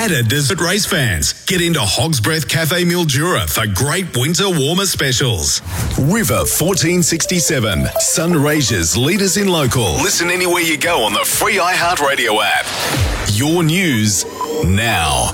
Add a dessert, race fans. Get into Hog's Breath Cafe Mildura for great winter warmer specials. River 1467. Sunraysia's leaders in local. Listen anywhere you go on the free iHeartRadio app. Your news now.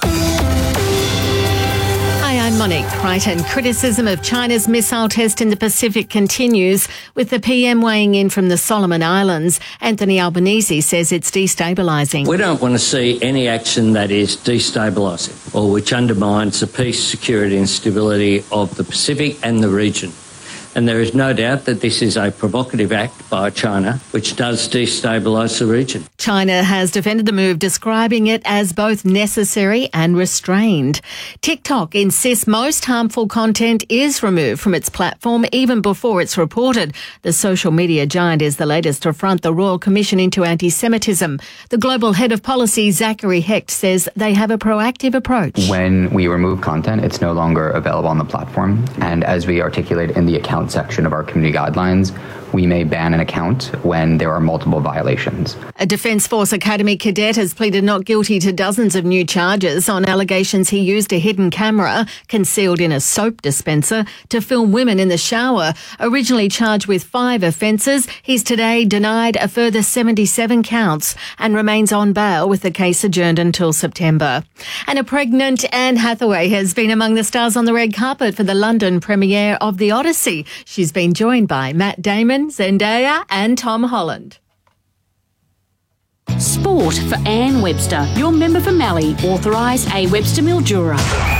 Hi, I'm Monique Crichton. Criticism of China's missile test in the Pacific continues, with the PM weighing in from the Solomon Islands. Anthony Albanese says it's destabilising. We don't want to see any action that is destabilising or which undermines the peace, security and stability of the Pacific and the region. And there is no doubt that this is a provocative act by China, which does destabilise the region. China has defended the move, describing it as both necessary and restrained. TikTok insists most harmful content is removed from its platform even before it's reported. The social media giant is the latest to front the Royal Commission into anti-Semitism. The global head of policy, Zachary Hecht, says they have a proactive approach. When we remove content, it's no longer available on the platform. And as we articulate in the account section of our community guidelines, we may ban an account when there are multiple violations. A Defence Force Academy cadet has pleaded not guilty to dozens of new charges on allegations he used a hidden camera concealed in a soap dispenser to film women in the shower. Originally charged with 5 offences, he's today denied a further 77 counts and remains on bail with the case adjourned until September. And a pregnant Anne Hathaway has been among the stars on the red carpet for the London premiere of The Odyssey. She's been joined by Matt Damon, Zendaya and Tom Holland. Sport for Anne Webster. Your member for Mallee. Authorised A. Webster Mildura.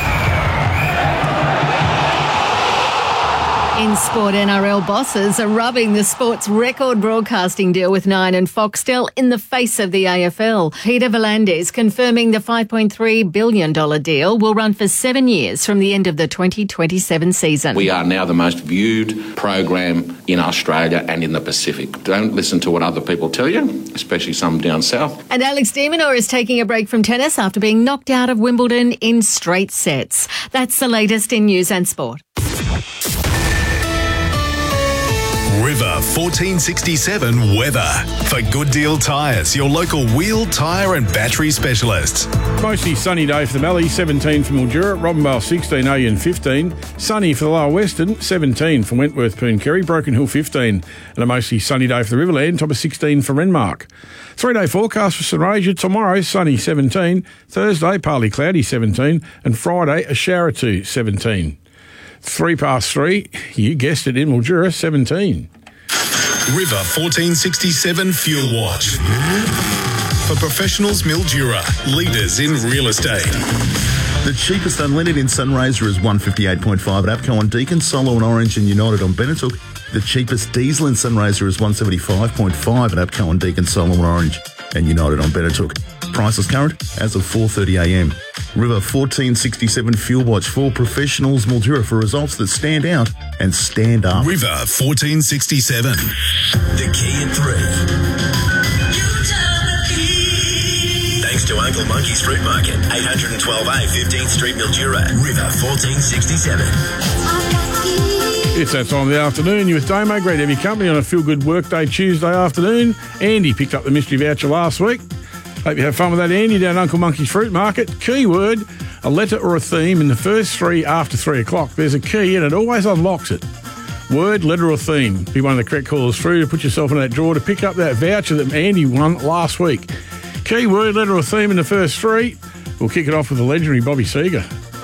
In sport, NRL bosses are rubbing the sport's record broadcasting deal with Nine and Foxtel in the face of the AFL. Peter V'landys confirming the $5.3 billion deal will run for 7 years from the end of the 2027 season. We are now the most viewed program in Australia and in the Pacific. Don't listen to what other people tell you, especially some down south. And Alex de Minaur is taking a break from tennis after being knocked out of Wimbledon in straight sets. That's the latest in news and sport. River 1467 weather. For Good Deal Tyres, your local wheel, tyre and battery specialists. Mostly sunny day for the Mallee, 17 for Mildura, Robinvale 16, Ayan 15. Sunny for the Lower Western, 17 for Wentworth, Pooncarie, Broken Hill 15. And a mostly sunny day for the Riverland, top of 16 for Renmark. 3-day forecast for Sunraysia. Tomorrow, sunny 17. Thursday, partly cloudy 17. And Friday, a shower or two 17. 3:03, you guessed it, in Mildura, 17. River 1467 Fuel Watch. For professionals, Mildura, leaders in real estate. The cheapest unleaded in Sunraysia is $158.5 at APCO on Deakin, Solo and Orange and United on Benetooke. The cheapest diesel in Sunraysia is $175.5 at APCO on Deakin, Solo and Orange and United on Benetooke. Prices current as of 4:30am. River 1467 Fuel Watch for professionals, Mildura, for results that stand out and stand up. River 1467. The key at 3. Thanks to Uncle Monkey's Fruit Market, 812A 15th Street, Mildura. River 1467. It's that time of the afternoon. You're with Damo. Great to have your company on a feel-good workday Tuesday afternoon. Andy picked up the mystery voucher last week. Hope you have fun with that, Andy, down Uncle Monkey's Fruit Market. Keyword, a letter or a theme in the first 3 after 3 o'clock. There's a key and it always unlocks it. Word, letter or theme. Be one of the correct callers through to put yourself in that drawer to pick up that voucher that Andy won last week. Keyword, letter or theme in the first 3. We'll kick it off with the legendary Bobby Seeger.